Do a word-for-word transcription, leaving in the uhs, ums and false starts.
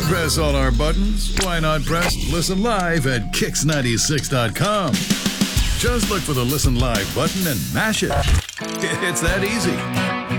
press all our buttons? Why not press Listen Live at kicks ninety-six dot com? Just look for the Listen Live button and mash it. It's that easy.